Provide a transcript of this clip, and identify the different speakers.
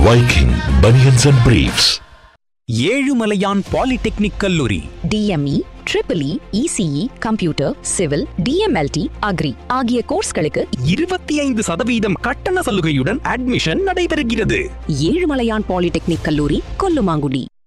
Speaker 1: Viking Bunions and Briefs.
Speaker 2: Ezhumalaiyan polytechnic கல்லூரி
Speaker 3: DME, EEE, ECE, computer, civil, DMLT, agri ஆகிய கோர்ஸ்களுக்கு
Speaker 2: 25% கட்டண சலுகையுடன் admission நடைபெறுகிறது.
Speaker 3: Ezhumalaiyan polytechnic கல்லூரி, கொல்லுமாங்குடி.